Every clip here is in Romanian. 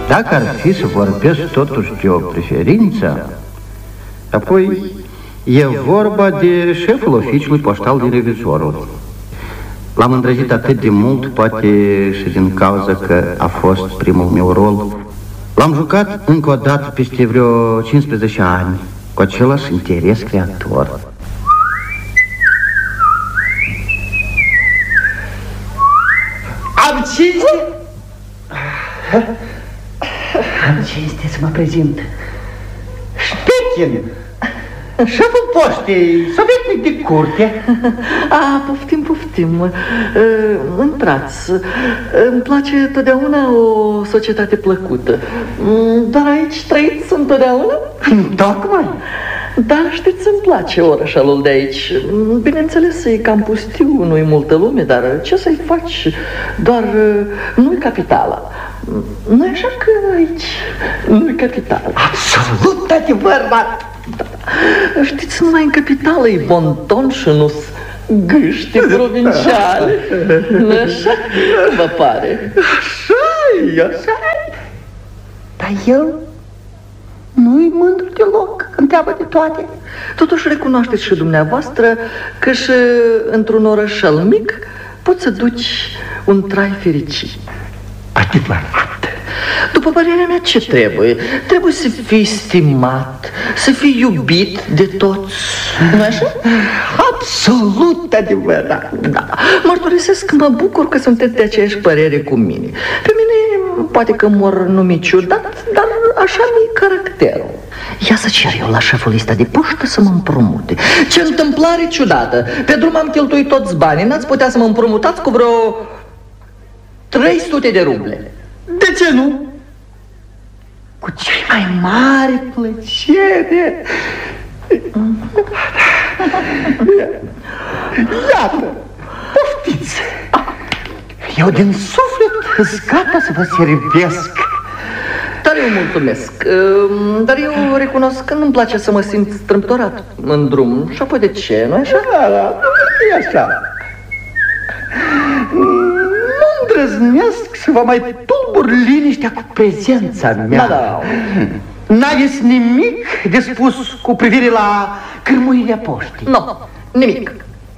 Dacă ar fi să vorbesc totuși de o preferință, apoi e vorba de șeful oficiului poștal din Revizorul. L-am îndrăgit atât de mult, poate și din cauza că a fost primul meu rol. L-am jucat încă o dată peste vreo 15 ani, cu același interes creator. Am cinste să mă prezint. Șpechin, șeful poștei, sovietnic de curte. Poftim. Intrați. Îmi place totdeauna o societate plăcută. Dar aici trăiți întotdeauna? Tocmai. Dar știți, îmi place orășalul de aici. Bineînțeles, e cam pustiu, nu-i multă lume, dar ce să-i faci? Doar nu-i capitala. Nu-i așa că aici nu-i capitala? Absolut adevărat. Da. Știți, numai în capitală e bonton și nu-s gâște provinciale. Nu-i așa? Vă pare? Așa-i. Dar el nu-i mândru deloc, întreabă de toate. Totuși recunoașteți și dumneavoastră că și într-un orășel mic poți să duci un trai fericit. Adevărat. După părerea mea, ce trebuie? Trebuie să fii stimat, să fii iubit de toți. Nu așa? Absolut adevărat. Da. Mărturisesc că mă bucur că sunteți de aceeași părere cu mine. Pe mine poate că mor numi ciudat, dar așa mi-e caracterul. Ia să cer eu la șeful ăsta de poștă să mă împrumute. Ce întâmplare ciudată! Pe drum am cheltuit toți banii. N-ați putea să mă împrumutați cu vreo 300 de ruble. De ce nu? Cu cea mai mare plăcere. Iată, poftiți. Eu din suflet sunt gata să vă servesc. Dar eu mulțumesc. Dar eu recunosc că nu-mi place să mă simt strâmtorat în drum. Și apoi de ce, nu-i așa? Da, e așa. Nu îndrăznesc să vă mai tulbur liniștea cu prezența mea. Da. N-aveți nimic de spus cu privire la cârmuirea poștii? Nu, nimic.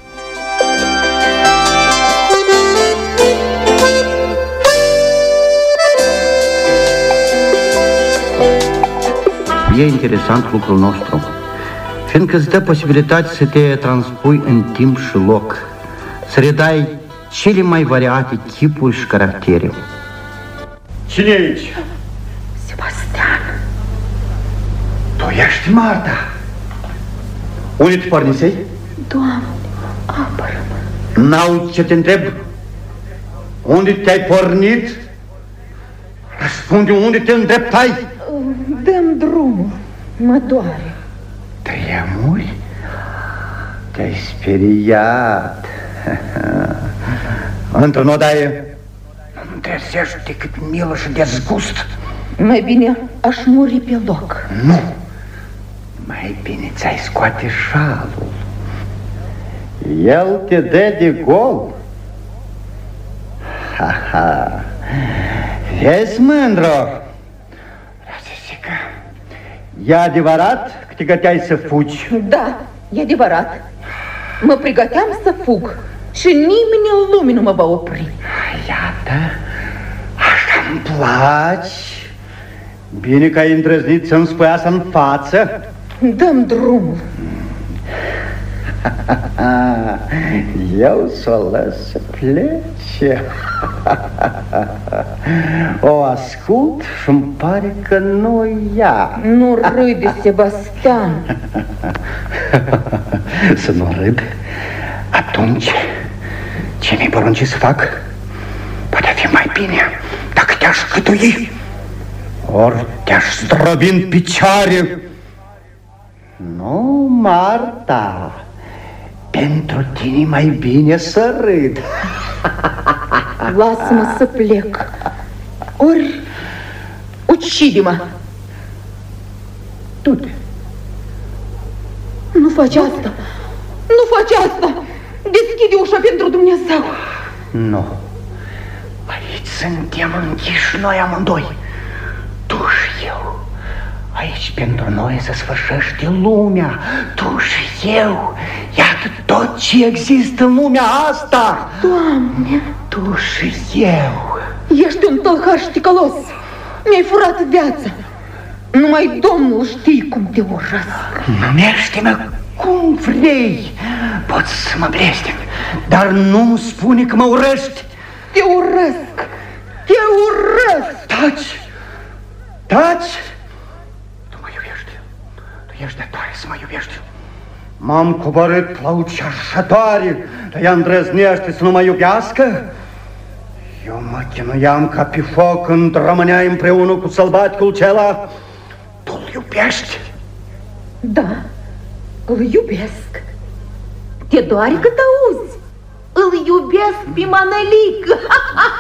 E interesant lucrul nostru, fiindcă îți dă posibilitatea să te transpui în timp și loc, să redai cele mai variate chipuri și caractere. Cine e aici? Sebastian. Tu ești Marta. Unde te pornisei? Doamne, apără-mă. N-auzi ce te întreb? Unde te-ai pornit? Răspunde, unde te îndreptai? Dă-mi drumul, mă doare. Tremuri? Te-ai speriat. Într-un odaie nu-mi trezești decât milă și dezgust. Mai bine aș muri pe loc. Nu, mai bine ți-ai scoate șalul. El te dă de gol. Ha. Vezi, mândro? E adevărat că te găteai să fugi? Da, e adevărat. Mă pregăteam să fug și nimeni în lume nu mă va opri. Iată, așa-mi placi. Bine că ai îndrăznit să-mi spui asta în față. Dă-mi drumul. Eu s-o las să plece. O ascult și-mi pare că nu ea. Nu râde, Sebastian. Să nu râd? Atunci, ce mi-ai poruncit să fac? Poate fi mai bine dacă te-aș scătui, ori te-aș zdrobi în picioare. Nu, Marta, pentru tine mai bine să râd. Lasă-mă să plec. Ori ucide-mă. Du-te. Nu faci asta. Nu faci asta. Deschide ușa pentru Dumnezeu. Nu. Aici suntem închiși noi amândoi. Aici pentru noi se sfârșește lumea, tu și eu. Iată tot ce există în lumea asta. Doamne, Tu și eu. ești un tălhar șticolos. Mi-ai furat viața. Numai Domnul știe cum te urăsc. Numește-mă cum vrei. Poți să mă blestemi, dar nu-mi spune că mă urăști. Te urăsc. Te urăsc. Taci! Taci! Tu mă iubești. Tu ești de tare să mă iubești. M-am coborât la uceașătoare, dar ea îndrăznește să nu mă iubească? Eu mă chinuiam ca pe foc când rămâneai împreună cu sălbaticul cela. Tu-l iubești? Da, îl iubesc. Te doare cât auzi. Îl iubesc pe Manelic.